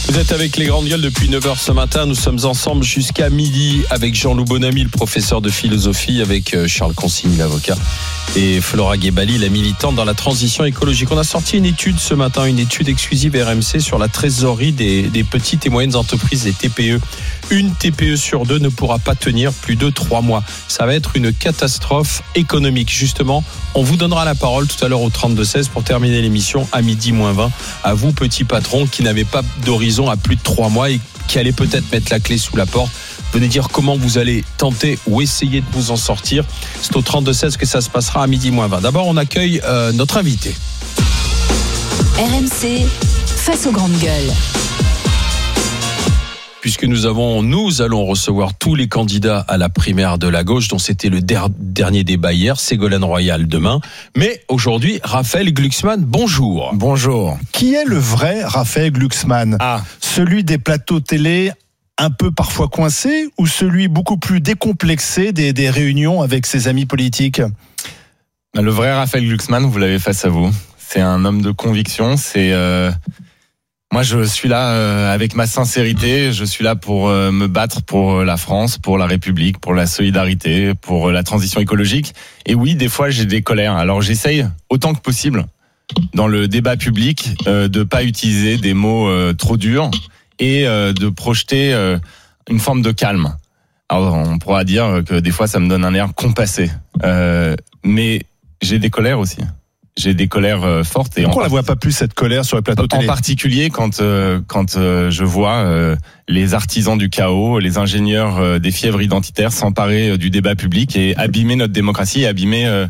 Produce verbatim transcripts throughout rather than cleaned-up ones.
Vous êtes avec les grandes gueules depuis neuf heures ce matin. Nous sommes ensemble jusqu'à midi avec Jean-Loup Bonamy, le professeur de philosophie, avec Charles Consigny, l'avocat, et Flora Guébali, la militante dans la transition écologique. On a sorti une étude ce matin, une étude exclusive R M C sur la trésorerie des, des petites et moyennes entreprises, des T P E. Une T P E sur deux ne pourra pas tenir plus de trois mois. Ça va être une catastrophe économique. Justement, on vous donnera la parole tout à l'heure au trente-deux seize pour terminer l'émission à midi moins vingt. À vous, petits patrons, qui n'avaient pas d'horizon à plus de trois mois et qui allait peut-être mettre la clé sous la porte. Venez dire comment vous allez tenter ou essayer de vous en sortir. C'est au trente-deux seize que ça se passera à midi moins vingt. D'abord, on accueille euh, notre invité. R M C, face aux grandes gueules. Puisque nous avons, nous allons recevoir tous les candidats à la primaire de la gauche, dont c'était le der- dernier débat hier, Ségolène Royal demain. Mais aujourd'hui, Raphaël Glucksmann, bonjour. Bonjour. Qui est le vrai Raphaël Glucksmann ? Ah. Celui des plateaux télé un peu parfois coincé ou celui beaucoup plus décomplexé des, des réunions avec ses amis politiques ? Le vrai Raphaël Glucksmann, vous l'avez face à vous. C'est un homme de conviction, c'est... Euh... Moi, je suis là euh, avec ma sincérité. Je suis là pour euh, me battre pour la France, pour la République, pour la solidarité, pour la transition écologique. Et oui, des fois, j'ai des colères. Alors, j'essaye autant que possible, dans le débat public, euh, de pas utiliser des mots euh, trop durs et euh, de projeter euh, une forme de calme. Alors, on pourra dire que des fois, ça me donne un air compassé. Euh, mais j'ai des colères aussi. J'ai des colères euh, fortes. Et pourquoi on la part... voit pas plus cette colère sur les plateaux télé ? En particulier quand euh, quand euh, je vois euh, les artisans du chaos, les ingénieurs euh, des fièvres identitaires s'emparer euh, du débat public et abîmer notre démocratie, et abîmer. Euh,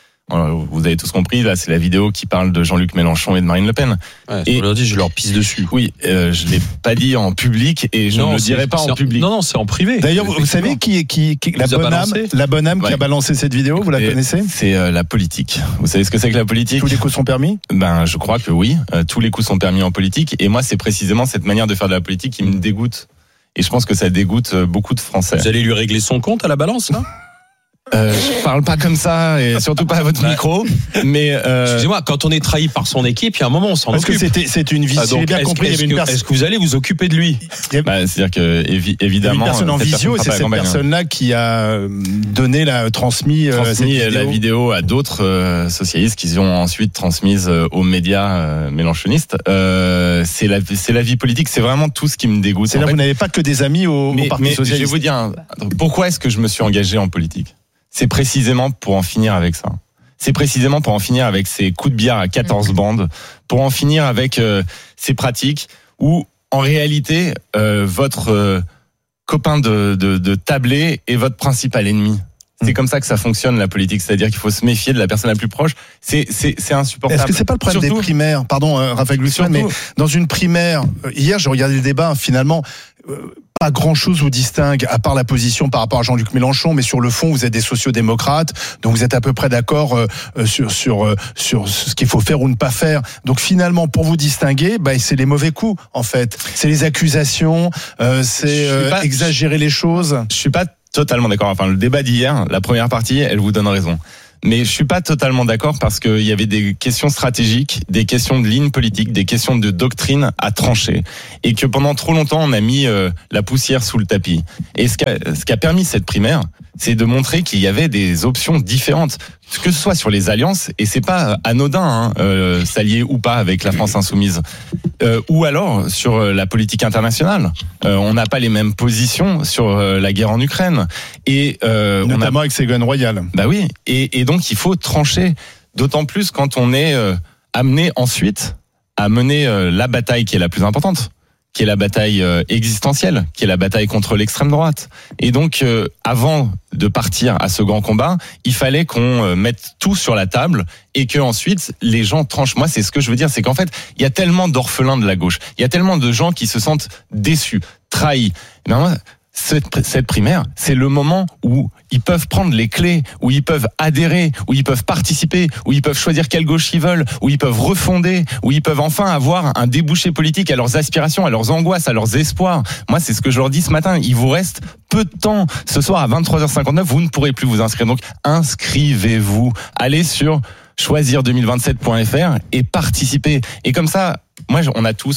vous avez tous compris, là, c'est la vidéo qui parle de Jean-Luc Mélenchon et de Marine Le Pen. Ouais, et je leur dis, je leur pisse dessus. Oui, euh, je l'ai pas dit en public et je non, ne le dirai pas en public. Non, non, c'est en privé. D'ailleurs, vous savez qui, qui, qui la, bonne âme, la bonne âme ouais. qui a balancé cette vidéo, vous la et connaissez ? C'est euh, la politique. Vous savez ce que c'est que la politique ? Tous les coups sont permis ? Ben, je crois que oui. Euh, tous les coups sont permis en politique. Et moi, c'est précisément cette manière de faire de la politique qui me dégoûte. Et je pense que ça dégoûte beaucoup de Français. Vous allez lui régler son compte à la balance, là ? Euh, je parle pas comme ça et surtout pas à votre micro. Mais euh... excusez-moi, quand on est trahi par son équipe, il y a un moment on s'en Parce occupe. Parce que c'était c'est une visio. Ah, j'ai bien compris. Est-ce, il y avait une que, personne... est-ce que vous allez vous occuper de lui ? Bah, c'est-à-dire que évi- évidemment. Il y a une personne en visio et c'est cette personne-là qui a donné la transmis, transmis euh, la vidéo à d'autres euh, socialistes qui ont ensuite transmise euh, aux médias euh, mélenchonistes. Euh, c'est la c'est la vie politique. C'est vraiment tout ce qui me dégoûte. C'est là vous n'avez pas que des amis au, mais, au Parti mais socialiste. Je vais vous dire pourquoi est-ce que je me suis engagé en politique. C'est précisément pour en finir avec ça. C'est précisément pour en finir avec ces coups de billard à quatorze mmh. bandes, pour en finir avec euh, ces pratiques où, en réalité, euh, votre euh, copain de, de, de tablé est votre principal ennemi. C'est mmh. comme ça que ça fonctionne, la politique. C'est-à-dire qu'il faut se méfier de la personne la plus proche. C'est, c'est, c'est insupportable. Est-ce que c'est pas le problème Surtout, des primaires ? Pardon, euh, Raphaël Glucksmann, mais dans une primaire, euh, hier, j'ai regardé le débat, finalement... Euh, pas grand-chose vous distingue, à part la position par rapport à Jean-Luc Mélenchon, mais sur le fond, vous êtes des sociodémocrates, donc vous êtes à peu près d'accord euh, sur, sur, euh, sur ce qu'il faut faire ou ne pas faire. Donc finalement, pour vous distinguer, bah, c'est les mauvais coups, en fait. C'est les accusations, euh, c'est euh, pas, exagérer les choses. Je suis pas totalement d'accord. Enfin, le débat d'hier, la première partie, elle vous donne raison. Mais je suis pas totalement d'accord parce qu'il y avait des questions stratégiques, des questions de ligne politique, des questions de doctrine à trancher. Et que pendant trop longtemps, on a mis euh, la poussière sous le tapis. Et ce qui a, ce qui a permis cette primaire, c'est de montrer qu'il y avait des options différentes. Que ce soit sur les alliances, et c'est pas anodin, hein, euh, s'allier ou pas avec la France insoumise, euh, ou alors sur la politique internationale. Euh, on n'a pas les mêmes positions sur euh, la guerre en Ukraine. Et euh, notamment on a... avec Ségolène Royal. Bah oui, et, et donc il faut trancher, d'autant plus quand on est euh, amené ensuite à mener euh, la bataille qui est la plus importante, qui est la bataille euh, existentielle, qui est la bataille contre l'extrême droite. Et donc, euh, avant de partir à ce grand combat, il fallait qu'on euh, mette tout sur la table et que ensuite les gens tranchent. Moi, c'est ce que je veux dire, c'est qu'en fait, il y a tellement d'orphelins de la gauche, il y a tellement de gens qui se sentent déçus, trahis. Et ben moi, cette, cette primaire, c'est le moment où ils peuvent prendre les clés, où ils peuvent adhérer, où ils peuvent participer, où ils peuvent choisir quelle gauche ils veulent, où ils peuvent refonder, où ils peuvent enfin avoir un débouché politique à leurs aspirations, à leurs angoisses, à leurs espoirs. Moi, c'est ce que je leur dis ce matin. Il vous reste peu de temps. Ce soir à vingt-trois heures cinquante-neuf, vous ne pourrez plus vous inscrire. Donc, inscrivez-vous. Allez sur choisir deux mille vingt-sept point f r et participez. Et comme ça, moi, on a tous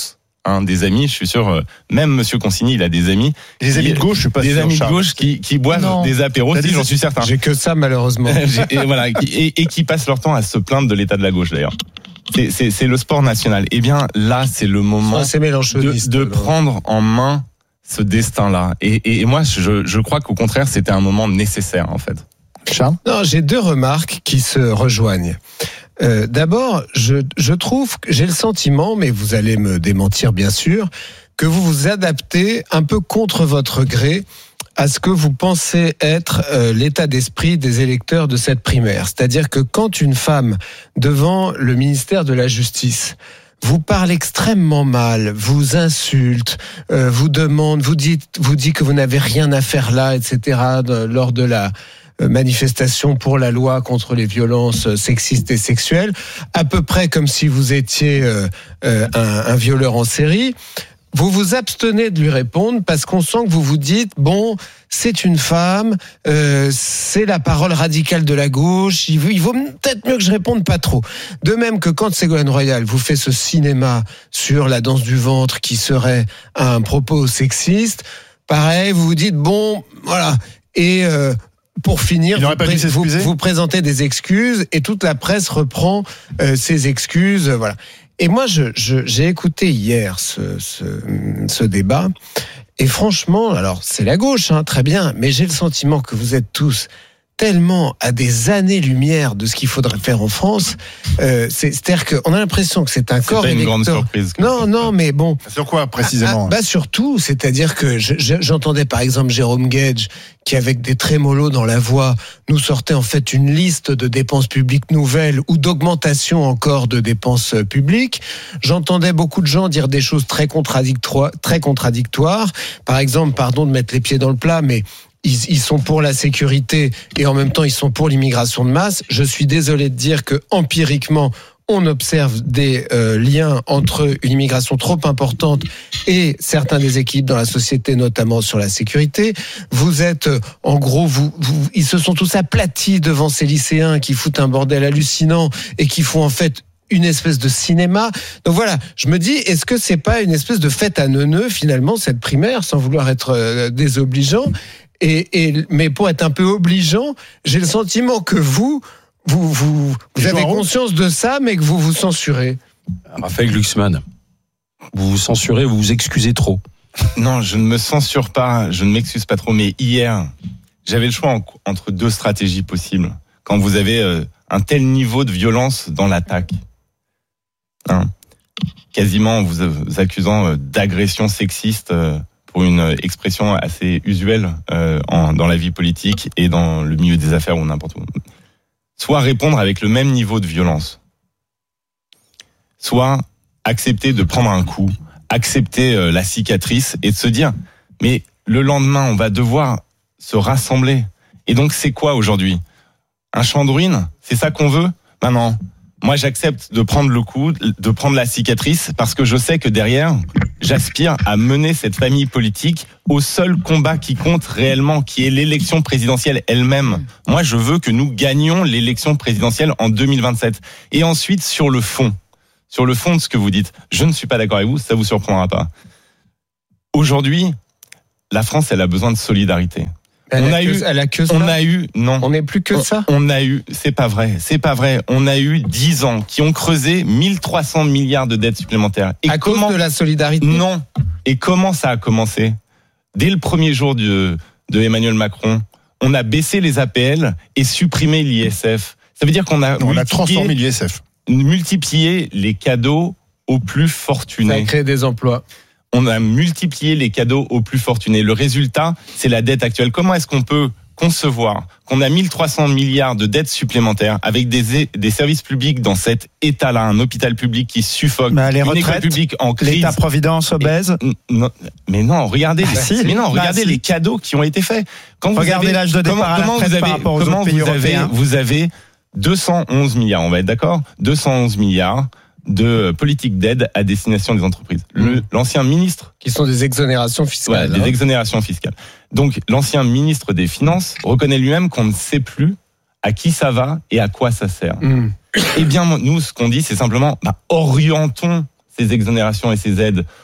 hein, des amis, je suis sûr, euh, même Monsieur Consigny, il a des amis. Les qui, amis de gauche, je suis pas des sûr. Des amis Charles. de gauche qui, qui boivent Non. des apéros, si, j'en suis certain. J'ai que ça, malheureusement. et, voilà, et, et qui passent leur temps à se plaindre de l'état de la gauche, d'ailleurs. C'est, c'est, c'est le sport national. Eh bien, là, c'est le moment C'est de, mélanchoniste. de prendre en main ce destin-là. Et, et, et moi, je, je crois qu'au contraire, c'était un moment nécessaire, en fait. Charles ? Non, j'ai deux remarques qui se rejoignent. Euh, d'abord, je, je trouve que j'ai le sentiment, mais vous allez me démentir bien sûr, que vous vous adaptez un peu contre votre gré à ce que vous pensez être euh, l'état d'esprit des électeurs de cette primaire. C'est-à-dire que quand une femme, devant le ministère de la Justice, vous parle extrêmement mal, vous insulte, euh, vous demande, vous dit, vous dit que vous n'avez rien à faire là, et cetera, de, lors de la manifestation pour la loi contre les violences sexistes et sexuelles, à peu près comme si vous étiez euh, euh, un, un violeur en série. Vous vous abstenez de lui répondre parce qu'on sent que vous vous dites, bon, c'est une femme, euh, c'est la parole radicale de la gauche, il vaut, il vaut peut-être mieux que je réponde pas trop. De même que quand Ségolène Royal vous fait ce cinéma sur la danse du ventre qui serait un propos sexiste, pareil, vous vous dites, bon, voilà, et... Euh, Pour finir, vous, pré- vous, vous présentez des excuses et toute la presse reprend euh, ces excuses, euh, voilà. Et moi, je, je, j'ai écouté hier ce, ce, ce débat et franchement, alors c'est la gauche, hein, très bien, mais j'ai le sentiment que vous êtes tous tellement à des années-lumière de ce qu'il faudrait faire en France. Euh, c'est, c'est-à-dire qu'on a l'impression que c'est un c'est corps pas une électeur. grande surprise. Non, non, mais bon. Sur quoi précisément? Ah, ah, bah surtout, c'est-à-dire que je, je, j'entendais par exemple Jérôme Guedj qui, avec des trémolos dans la voix, nous sortait en fait une liste de dépenses publiques nouvelles ou d'augmentation encore de dépenses publiques. J'entendais beaucoup de gens dire des choses très contradictoires, très contradictoires. Par exemple, pardon de mettre les pieds dans le plat, mais Ils, ils sont pour la sécurité et en même temps ils sont pour l'immigration de masse. Je suis désolé de dire que empiriquement on observe des euh, liens entre une immigration trop importante et certains déséquilibres dans la société, notamment sur la sécurité. Vous êtes, euh, en gros, vous, vous, ils se sont tous aplatis devant ces lycéens qui foutent un bordel hallucinant et qui font en fait une espèce de cinéma. Donc voilà, je me dis, est-ce que c'est pas une espèce de fête à neuneux finalement cette primaire, sans vouloir être euh, désobligeant? Et, et, mais pour être un peu obligeant, j'ai le sentiment que vous, vous, vous, vous avez conscience de ça, mais que vous vous censurez. Raphaël Glucksmann, vous vous censurez, vous vous excusez trop. Non, je ne me censure pas, je ne m'excuse pas trop, mais hier, j'avais le choix en, entre deux stratégies possibles. Quand vous avez euh, un tel niveau de violence dans l'attaque, hein, quasiment vous, vous accusant euh, d'agression sexiste, euh, pour une expression assez usuelle euh, en, dans la vie politique et dans le milieu des affaires ou n'importe où. Soit répondre avec le même niveau de violence, soit accepter de prendre un coup, accepter euh, la cicatrice et de se dire, mais le lendemain, on va devoir se rassembler. Et donc, c'est quoi aujourd'hui ? Un champ de ruines ? C'est ça qu'on veut ? Ben non. Moi, j'accepte de prendre le coup, de prendre la cicatrice, parce que je sais que derrière, j'aspire à mener cette famille politique au seul combat qui compte réellement, qui est l'élection présidentielle elle-même. Moi, je veux que nous gagnions l'élection présidentielle en deux mille vingt-sept. Et ensuite, sur le fond, sur le fond de ce que vous dites, je ne suis pas d'accord avec vous, ça vous surprendra pas. Aujourd'hui, la France, elle a besoin de solidarité. Elle on a, a que, eu, elle a que ça. on a eu, non. On n'est plus que on, ça. On a eu, c'est pas vrai, c'est pas vrai. On a eu dix ans qui ont creusé mille trois cents milliards de dettes supplémentaires. Et à comment, cause de la solidarité. Non. Et comment ça a commencé ? Dès le premier jour de, de Emmanuel Macron, on a baissé les A P L et supprimé l'I S F. Ça veut dire qu'on a, on a transformé l'I S F. Multiplié les cadeaux aux plus fortunés. Ça a créé des emplois. On a multiplié les cadeaux aux plus fortunés. Le résultat, c'est la dette actuelle. Comment est-ce qu'on peut concevoir qu'on a mille trois cents milliards de dettes supplémentaires avec des, des services publics dans cet état-là, un hôpital public qui suffoque, bah, les une retraites, école publique en crise, l'État-providence obèse. Et, non, mais non, regardez, bah, les, si, mais non, bah, regardez si. les cadeaux qui ont été faits. Quand vous regardez avez, l'âge de départ comment, à la comment retraite vous avez, par rapport aux comment autres pays vous avez, européens. vous avez deux cent onze milliards, on va être d'accord, deux cent onze milliards de politique d'aide à destination des entreprises. Le, l'ancien ministre... Qui sont des exonérations fiscales. Ouais, hein. Des exonérations fiscales. Donc, l'ancien ministre des Finances reconnaît lui-même qu'on ne sait plus à qui ça va et à quoi ça sert. Mmh. Eh bien, nous, ce qu'on dit, c'est simplement, bah, orientons ces exonérations et ces aides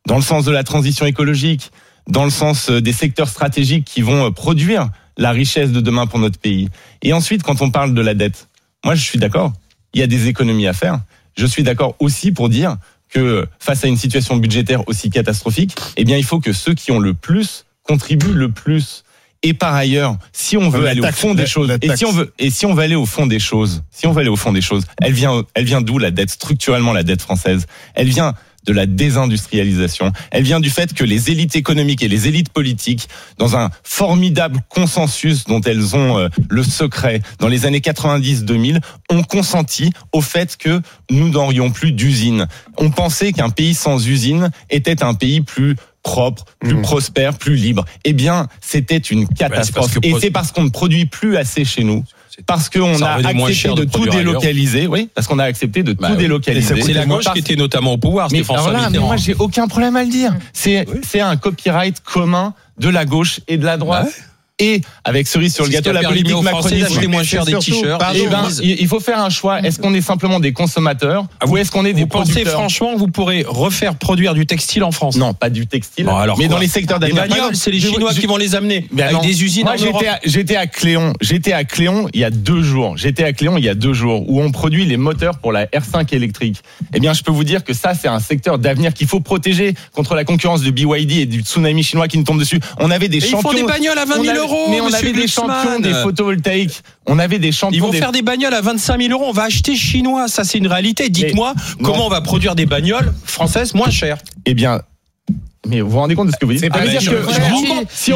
dans le sens de la transition écologique, dans le sens des secteurs stratégiques qui vont produire la richesse de demain pour notre pays. Et ensuite, quand on parle de la dette, moi je suis d'accord, il y a des économies à faire. Je suis d'accord aussi pour dire que face à une situation budgétaire aussi catastrophique, eh bien il faut que ceux qui ont le plus contribuent le plus. Et par ailleurs, si on veut la aller taxe, au fond des la, choses, la et si on veut, et si on veut aller au fond des choses, si on veut aller au fond des choses, elle vient, elle vient d'où la dette, structurellement la dette française? Elle vient de la désindustrialisation. Elle vient du fait que les élites économiques et les élites politiques, dans un formidable consensus dont elles ont euh, le secret dans les années quatre-vingt-dix deux mille, ont consenti au fait que nous n'aurions plus d'usines. On pensait qu'un pays sans usine était un pays plus propre, plus mmh. prospère, plus libre. Eh bien, c'était une catastrophe. Ouais, c'est et c'est parce qu'on ne produit plus assez chez nous. Parce qu'on a accepté de, de tout délocaliser, ailleurs. Oui, parce qu'on a accepté de bah tout oui. délocaliser. C'est la gauche qui était notamment au pouvoir. Mais, alors là, mais moi, j'ai aucun problème à le dire. C'est, oui. c'est un copyright commun de la gauche et de la droite. Ouais. Et avec cerise sur le gâteau, la politique macroniste d'acheter moins cher des t-shirts. Eh ben, il faut faire un choix. Est-ce qu'on est simplement des consommateurs ah, ou est-ce qu'on est des vous producteurs? Pensez franchement que vous pourrez refaire produire du textile en France? Non, pas du textile. Bon, alors mais quoi? Dans les secteurs d'avenir. Les bagnoles, c'est les Chinois je, qui vont les amener avec non. des usines Moi, en j'étais Europe. À, j'étais à Cléon. J'étais à Cléon il y a deux jours. J'étais à Cléon il y a deux jours où on produit les moteurs pour la R cinq électrique. Eh bien, je peux vous dire que ça, c'est un secteur d'avenir qu'il faut protéger contre la concurrence de B Y D et du tsunami chinois qui nous tombe dessus. On avait des et champions. Ils font des bagnoles à vingt mille euros. Mais on avait des champions des photovoltaïques. On avait des champions. Ils vont des... faire des bagnoles à vingt-cinq mille euros. On va acheter chinois. Ça, c'est une réalité. Dites-moi mais comment non. on va produire des bagnoles françaises moins chères. Eh bien, mais vous vous rendez compte de ce que vous dites? C'est pas dire que si on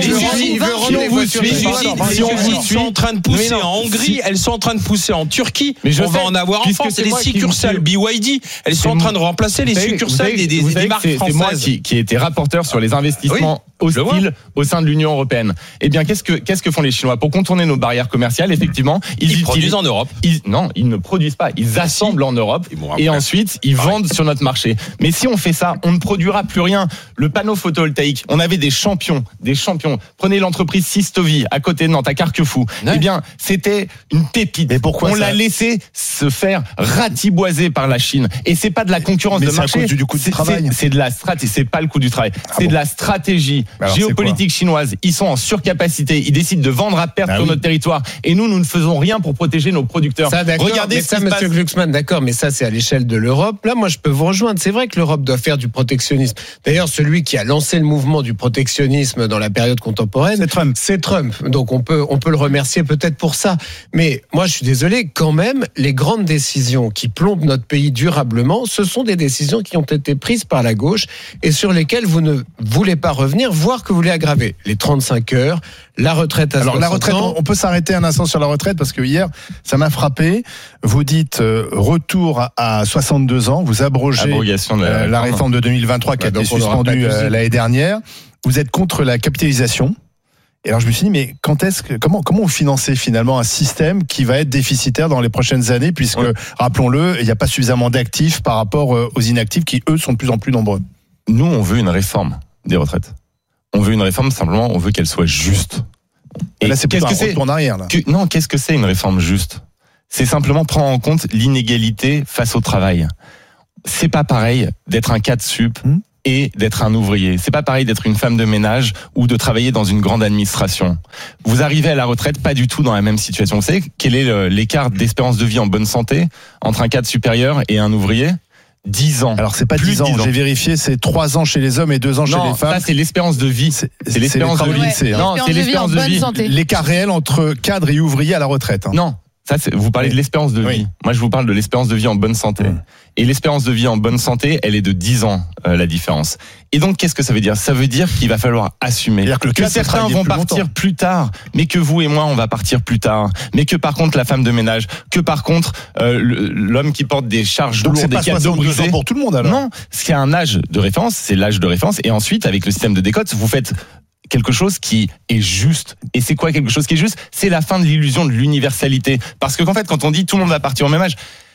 vous suit, si on vous suit, sont en train de pousser en Hongrie, elles sont en train de pousser en Turquie. Mais on va en avoir en France. Les succursales B Y D, elles sont en train de remplacer les succursales des des marques françaises. C'est moi qui qui ai été rapporteur sur les investissements hostiles au sein de l'Union européenne. Eh bien, qu'est-ce que qu'est-ce que font les Chinois pour contourner nos barrières commerciales? Effectivement, ils, ils produisent en Europe. Ils, non, ils ne produisent pas. Ils assemblent en Europe et ensuite ils vendent sur notre marché. Mais si on fait ça, on ne produira plus rien. Le panneau photovoltaïque, on avait des champions, des champions. Prenez l'entreprise Sistovi à côté de Nantes, à Carquefou. Ouais. Eh bien, c'était une pépite. Mais pourquoi on ça... l'a laissé se faire ratiboiser par la Chine. Et c'est pas de la concurrence mais de marché. C'est à cause du coût du travail. C'est, c'est de la stratégie. C'est pas le coût du travail. Ah c'est bon. de la stratégie Alors, géopolitique chinoise. Ils sont en surcapacité. Ils décident de vendre à perte ah sur oui. notre territoire. Et nous, nous ne faisons rien pour protéger nos producteurs. Ça, Regardez mais ça, Monsieur Glucksmann, d'accord. Mais ça, c'est à l'échelle de l'Europe. Là, moi, je peux vous rejoindre. C'est vrai que l'Europe doit faire du protectionnisme. D'ailleurs, celui qui a lancé le mouvement du protectionnisme dans la période contemporaine, c'est Trump. C'est Trump. Donc on peut on peut le remercier peut-être pour ça. Mais moi je suis désolé, quand même, les grandes décisions qui plombent notre pays durablement, ce sont des décisions qui ont été prises par la gauche et sur lesquelles vous ne voulez pas revenir, voire que vous voulez aggraver. Les trente-cinq heures, la retraite à Alors la retraite, ans. on peut s'arrêter un instant sur la retraite parce que hier, ça m'a frappé. Vous dites euh, retour à soixante-deux ans, vous abrogez Abrogation de la, euh, la réforme de deux mille vingt-trois qui bah, a été suspendue euh, l'année dernière. Vous êtes contre la capitalisation. Et alors je me suis dit, mais quand est-ce que, comment, comment vous financez finalement un système qui va être déficitaire dans les prochaines années, puisque, ouais. rappelons-le, il n'y a pas suffisamment d'actifs par rapport aux inactifs qui, eux, sont de plus en plus nombreux. Nous, on veut une réforme des retraites. On veut une réforme, simplement, on veut qu'elle soit juste. Et là, c'est plutôt un retour en arrière, là. Que, non, qu'est-ce que c'est une réforme juste? C'est simplement prendre en compte l'inégalité face au travail. C'est pas pareil d'être un cadre sup, hum. et d'être un ouvrier. C'est pas pareil d'être une femme de ménage ou de travailler dans une grande administration. Vous arrivez à la retraite pas du tout dans la même situation. Vous savez quel est l'écart d'espérance de vie en bonne santé entre un cadre supérieur et un ouvrier? dix ans. Alors c'est pas dix ans, j'ai vérifié, c'est trois ans chez les hommes et deux ans chez non, les femmes. Ça c'est l'espérance de vie. C'est, c'est l'espérance c'est de vie. Ouais, non, c'est l'espérance de vie. vie. L'écart réel entre cadre et ouvrier à la retraite. Hein. Non. Ça, c'est, vous parlez oui. de l'espérance de vie. Oui. Moi, je vous parle de l'espérance de vie en bonne santé. Mmh. Et l'espérance de vie en bonne santé, elle est de dix ans, euh, la différence. Et donc, qu'est-ce que ça veut dire? Ça veut dire qu'il va falloir assumer. Que, que certains vont partir longtemps. plus tard, mais que vous et moi, on va partir plus tard. Mais que par contre, la femme de ménage, que par contre, euh, l'homme qui porte des charges donc lourdes, des cadeaux brisés. Pour tout le monde, alors. Non, c'est un âge de référence, c'est l'âge de référence. Et ensuite, avec le système de décote, vous faites quelque chose qui est juste. Et c'est quoi quelque chose qui est juste? C'est la fin de l'illusion de l'universalité. Parce que, en fait, quand on dit tout le monde va partir au même âge,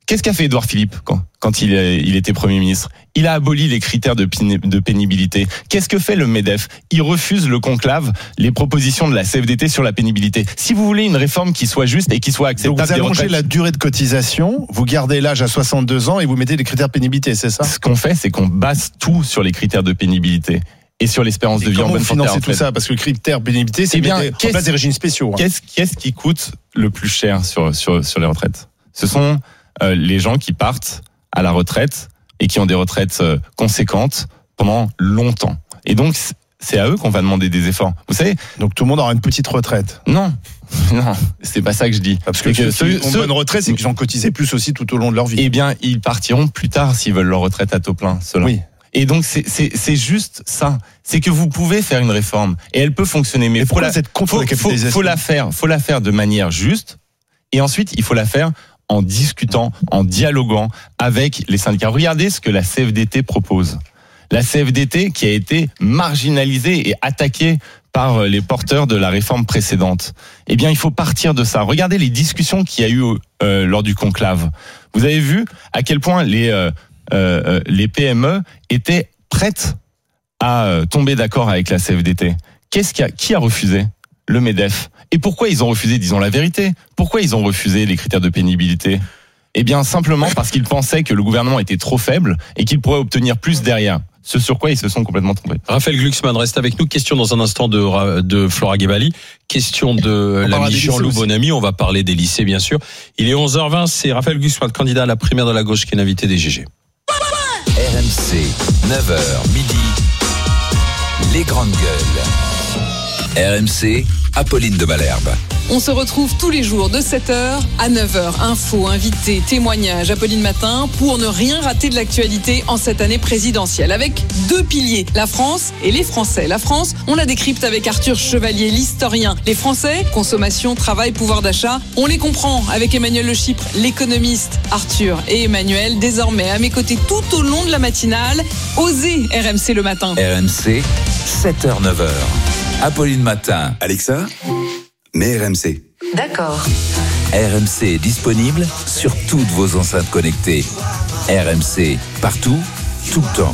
Qu'est-ce qu'a fait Édouard Philippe quand, quand il, il était Premier ministre? Il a aboli les critères de, de pénibilité. Qu'est-ce que fait le MEDEF? Il refuse le conclave, les propositions de la C F D T sur la pénibilité. Si vous voulez une réforme qui soit juste et qui soit acceptable... Donc vous allongez retraites, la durée de cotisation, vous gardez l'âge à soixante-deux ans et vous mettez des critères de pénibilité, c'est ça? Ce qu'on fait, c'est qu'on base tout sur les critères de pénibilité et sur l'espérance et de vie en bonne santé. Comment vous financez tout ça? Parce que le critère pénibilité, c'est eh bien, en place des régimes spéciaux. Hein. Qu'est-ce, qu'est-ce qui coûte le plus cher sur, sur, sur les retraites? Ce sont euh, les gens qui partent à la retraite et qui ont des retraites euh, conséquentes pendant longtemps. Et donc, c'est à eux qu'on va demander des efforts. Vous savez? Donc tout le monde aura une petite retraite. Non, non, c'est pas ça que je dis. Parce que, que ceux qui ont une bonne retraite, c'est qu'ils ont cotisé plus aussi tout au long de leur vie. Eh bien, ils partiront plus tard s'ils veulent leur retraite à taux plein, ceux-là. Oui. Et donc c'est c'est c'est juste ça, c'est que vous pouvez faire une réforme et elle peut fonctionner, mais, mais faut la, cette contre faut, la capitalisation. faut, faut la faire, faut la faire de manière juste, et ensuite il faut la faire en discutant, en dialoguant avec les syndicats. Regardez ce que la C F D T propose. La C F D T qui a été marginalisée et attaquée par les porteurs de la réforme précédente. Eh bien, il faut partir de ça. Regardez les discussions qu'il y a eu euh, lors du conclave. Vous avez vu à quel point les euh, euh, les P M E étaient prêtes à euh, tomber d'accord avec la C F D T. Qu'est-ce qui a, qui a refusé? Le MEDEF. Et pourquoi ils ont refusé? Disons la vérité. Pourquoi ils ont refusé les critères de pénibilité? Eh bien, simplement parce qu'ils pensaient que le gouvernement était trop faible et qu'ils pourraient obtenir plus derrière. Ce sur quoi ils se sont complètement trompés. Raphaël Glucksmann reste avec nous. Question dans un instant de, de Flora Guébali. Question de l'ami Jean-Loup Bonamy. On va parler des lycées, bien sûr. Il est onze heures vingt. C'est Raphaël Glucksmann, candidat à la primaire de la gauche, qui est l'invité des G G. R M C, neuf heures midi. Les grandes gueules. R M C, Apolline de Malherbe. On se retrouve tous les jours de sept heures à neuf heures. Infos, invités, témoignages, Apolline Matin, pour ne rien rater de l'actualité en cette année présidentielle. Avec deux piliers, la France et les Français. La France, on la décrypte avec Arthur Chevalier, l'historien. Les Français, consommation, travail, pouvoir d'achat, on les comprend avec Emmanuel Le Chypre, l'économiste. Arthur et Emmanuel, désormais à mes côtés tout au long de la matinale. Osez R M C le matin. R M C, sept heures neuf heures. Apolline Matin. Alexa, mets R M C. D'accord. R M C est disponible sur toutes vos enceintes connectées. R M C, partout, tout le temps.